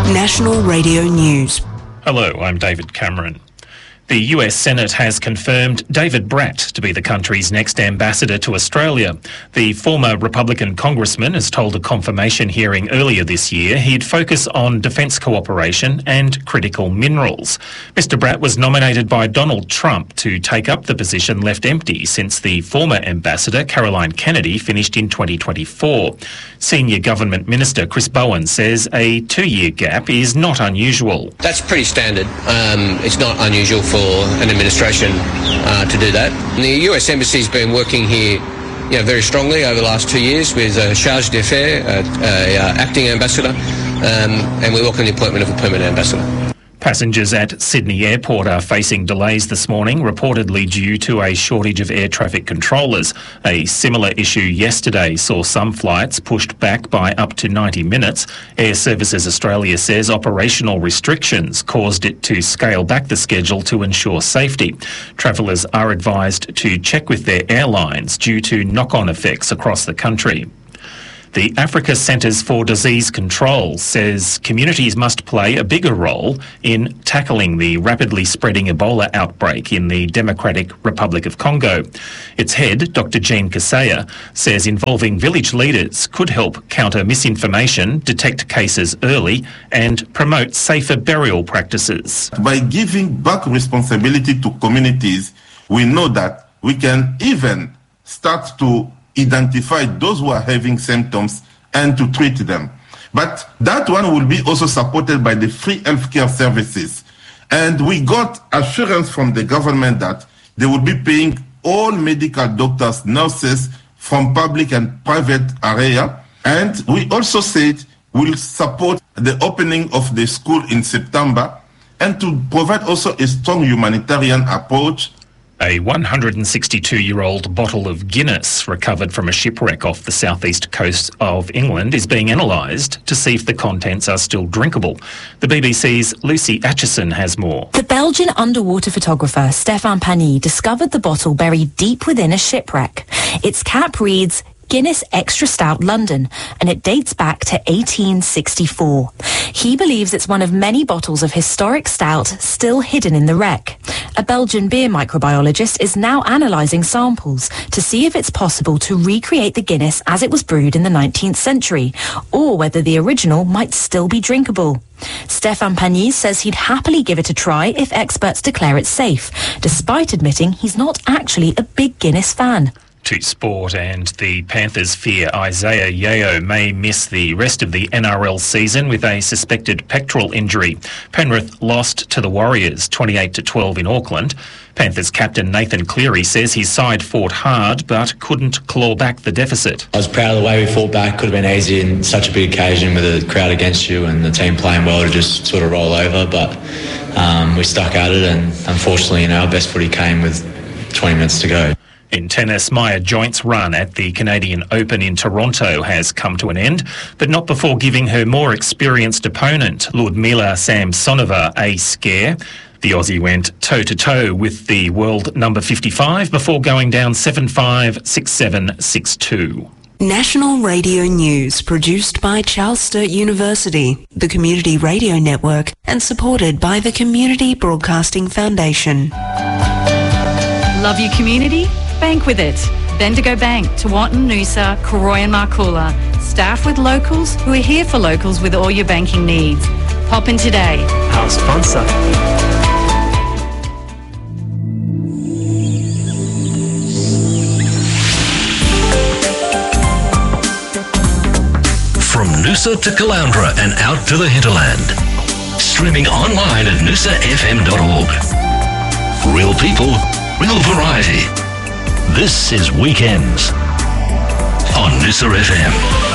National Radio News. Hello, I'm David Cameron. The US Senate has confirmed David Bratt to be the country's next ambassador to Australia. The former Republican congressman has told a confirmation hearing earlier this year he'd focus on defence cooperation and critical minerals. Mr Bratt was nominated by Donald Trump to take up the position left empty since the former ambassador, Caroline Kennedy, finished in 2024. Senior Government Minister Chris Bowen says a 2-year gap is not unusual. That's pretty standard. It's not unusual for an administration to do that. And the US Embassy's been working here very strongly over the last 2 years with a charge d'affaires, acting ambassador, and we welcome the appointment of a permanent ambassador. Passengers at Sydney Airport are facing delays this morning, reportedly due to a shortage of air traffic controllers. A similar issue yesterday saw some flights pushed back by up to 90 minutes. Air Services Australia says operational restrictions caused it to scale back the schedule to ensure safety. Travellers are advised to check with their airlines due to knock-on effects across the country. The Africa Centres for Disease Control says communities must play a bigger role in tackling the rapidly spreading Ebola outbreak in the Democratic Republic of Congo. Its head, Dr. Jean Kaseya, says involving village leaders could help counter misinformation, detect cases early and promote safer burial practices. By giving back responsibility to communities, we know that we can even start to identify those who are having symptoms and to treat them. But that one will be also supported by the free healthcare services. And we got assurance from the government that they will be paying all medical doctors, nurses from public and private area. And we also said we'll support the opening of the school in September and to provide also a strong humanitarian approach. A 162-year-old bottle of Guinness recovered from a shipwreck off the southeast coast of England is being analysed to see if the contents are still drinkable. The BBC's Lucy Atchison has more. The Belgian underwater photographer Stefan Pagny discovered the bottle buried deep within a shipwreck. Its cap reads Guinness Extra Stout London, and it dates back to 1864. He believes it's one of many bottles of historic stout still hidden in the wreck. A Belgian beer microbiologist is now analysing samples to see if it's possible to recreate the Guinness as it was brewed in the 19th century, or whether the original might still be drinkable. Stefan Pagny says he'd happily give it a try if experts declare it safe, despite admitting he's not actually a big Guinness fan. To sport, and the Panthers fear Isaiah Yeo may miss the rest of the NRL season with a suspected pectoral injury. Penrith lost to the Warriors 28-12 in Auckland. Panthers captain Nathan Cleary says his side fought hard but couldn't claw back the deficit. I was proud of the way we fought back. Could have been easy in such a big occasion with a crowd against you and the team playing well to just sort of roll over, but we stuck at it, and unfortunately, our best footy came with 20 minutes to go. In tennis, Maya Joint's run at the Canadian Open in Toronto has come to an end, but not before giving her more experienced opponent, Ludmila Samsonova, a scare. The Aussie went toe-to-toe with the world number 55 before going down 7-5, 6-7, 6-2. National Radio News, produced by Charles Sturt University, the Community Radio Network, and supported by the Community Broadcasting Foundation. Love your community? Bank with it. Bendigo Bank, Tewantin, Noosa, Cooroy and Marcoola. Staff with locals who are here for locals with all your banking needs. Pop in today. Our sponsor. From Noosa to Caloundra and out to the hinterland. Streaming online at noosafm.org. Real people, real variety. This is Weekends on Noosa FM.